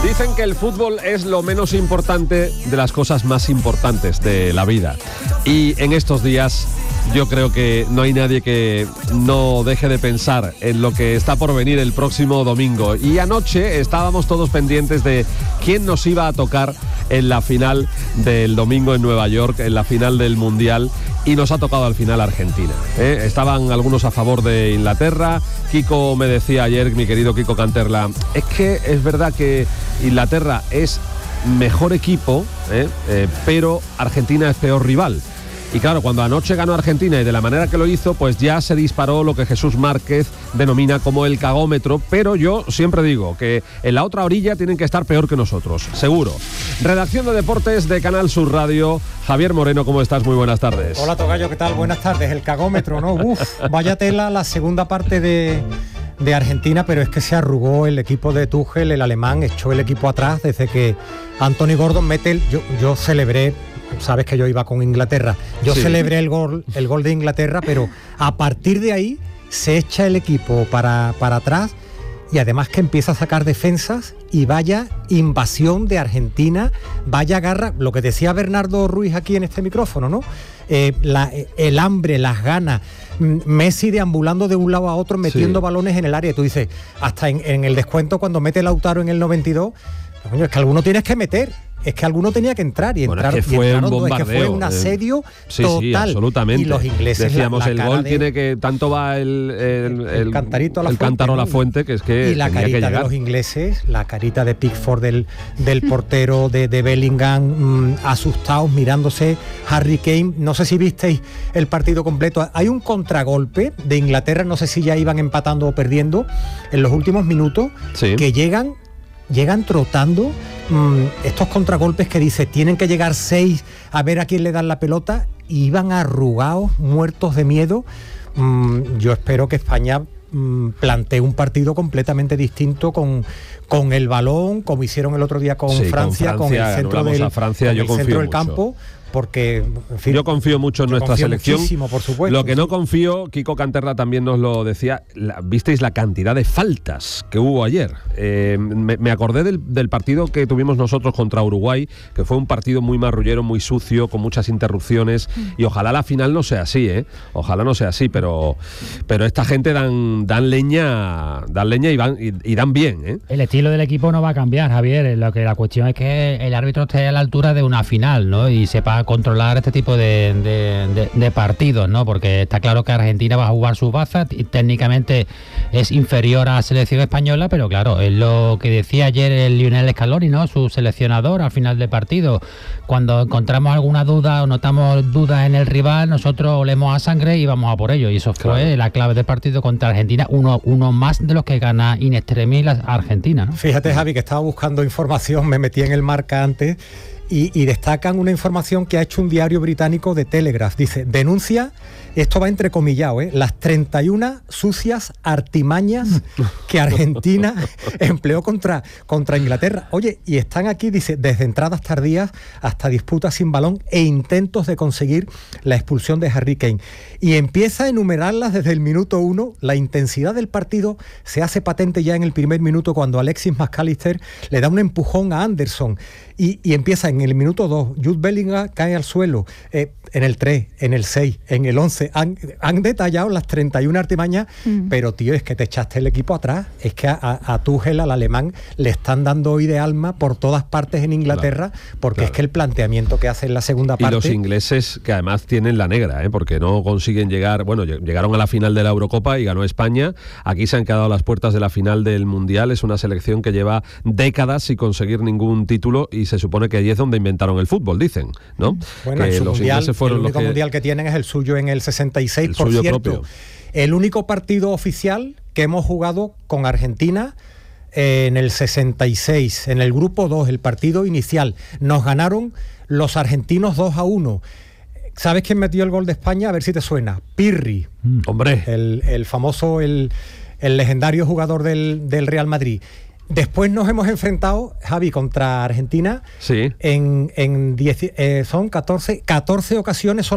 Dicen que el fútbol es lo menos importante de las cosas más importantes de la vida. Y en estos días yo creo que no hay nadie que no deje de pensar en lo que está por venir el próximo domingo. Y anoche estábamos todos pendientes de quién nos iba a tocar en la final del domingo en Nueva York, en la final del Mundial, y nos ha tocado al final Argentina. Estaban algunos a favor de Inglaterra. Kiko me decía ayer, mi querido Kiko Canterla, es que es verdad que Inglaterra es mejor equipo, pero Argentina es peor rival. Y claro, cuando anoche ganó Argentina y de la manera que lo hizo, pues ya se disparó lo que Jesús Márquez denomina como el cagómetro, pero yo siempre digo que en la otra orilla tienen que estar peor que nosotros, seguro. Redacción de Deportes de Canal Sur Radio, Javier Moreno, ¿cómo estás? Muy buenas tardes. Hola, tocayo, ¿qué tal? Buenas tardes. El cagómetro, ¿no? Vaya tela la segunda parte de Argentina, pero es que se arrugó el equipo de Tuchel, el alemán, echó el equipo atrás desde que Anthony Gordon mete yo celebré. Sabes que yo iba con Inglaterra. Yo celebré el gol de Inglaterra, pero a partir de ahí se echa el equipo para atrás y además que empieza a sacar defensas y vaya invasión de Argentina, vaya garra, lo que decía Bernardo Ruiz aquí en este micrófono, ¿no? El hambre, las ganas, Messi deambulando de un lado a otro, metiendo balones en el área. Y tú dices, hasta en el descuento cuando mete Lautaro en el 92, coño, es que alguno tienes que meter. Es que alguno tenía que entrar y entrar. Es que fue un bombardeo. Es que fue un asedio total. Sí, absolutamente. Y los ingleses, decíamos, el gol tiene que, tanto va el cantarito a la el fuente, cántaro a la fuente, que es que y la carita de los ingleses, la carita de Pickford, del portero de Bellingham, asustados, mirándose Harry Kane. No sé si visteis el partido completo. Hay un contragolpe de Inglaterra, no sé si ya iban empatando o perdiendo en los últimos minutos, que llegan trotando, estos contragolpes que dice tienen que llegar 6 a ver a quién le dan la pelota, y iban arrugados, muertos de miedo. Yo espero que España plantee un partido completamente distinto con el balón, como hicieron el otro día con Francia, con el centro del campo. Porque, en fin, yo confío mucho en nuestra selección. Por supuesto. Lo que no confío, Kiko Canterla también nos lo decía, visteis la cantidad de faltas que hubo ayer. Me acordé del partido que tuvimos nosotros contra Uruguay, que fue un partido muy marrullero, muy sucio, con muchas interrupciones, y ojalá la final no sea así, ojalá no sea así, pero esta gente dan leña y dan bien, El estilo del equipo no va a cambiar, Javier. La cuestión es que el árbitro esté a la altura de una final, ¿no? Y sepa controlar este tipo de partidos, ¿no? Porque está claro que Argentina va a jugar sus bazas y técnicamente es inferior a la selección española, pero claro, es lo que decía ayer el Lionel Scaloni, ¿no? Su seleccionador al final del partido. Cuando encontramos alguna duda o notamos dudas en el rival, nosotros olemos a sangre y vamos a por ello. Y eso fue la clave del partido contra Argentina, uno más de los que gana in extremis la Argentina, ¿no? Fíjate, Javi, que estaba buscando información, me metí en el Marca antes. Y destacan una información que ha hecho un diario británico de Telegraph. Dice, denuncia, esto va entrecomillado, las 31 sucias artimañas que Argentina empleó contra Inglaterra. Oye, y están aquí, dice, desde entradas tardías hasta disputas sin balón e intentos de conseguir la expulsión de Harry Kane. Y empieza a enumerarlas desde el minuto 1. La intensidad del partido se hace patente ya en el primer minuto cuando Alexis McAllister le da un empujón a Anderson. Y empieza en el minuto 2, Jude Bellingham cae al suelo, en el 3, en el 6, en el 11, han detallado las 31 artimañas, pero tío, es que te echaste el equipo atrás, es que a Tuchel, al alemán, le están dando hoy de alma por todas partes en Inglaterra, porque es que el planteamiento que hace en la segunda parte... Y los ingleses, que además tienen la negra, porque no consiguen llegar, llegaron a la final de la Eurocopa y ganó España, aquí se han quedado a las puertas de la final del Mundial, es una selección que lleva décadas sin conseguir ningún título y se supone que allí es donde inventaron el fútbol, dicen, ¿no? Bueno, que los ingleses fueron el único mundial que tienen es el suyo en el 66, por cierto. Propio. El único partido oficial que hemos jugado con Argentina en el 66, en el grupo 2, el partido inicial. Nos ganaron los argentinos 2-1. ¿Sabes quién metió el gol de España? A ver si te suena. Pirri. Hombre. El famoso, el legendario jugador del Real Madrid. Después nos hemos enfrentado, Javi, contra Argentina, son 14 ocasiones solamente.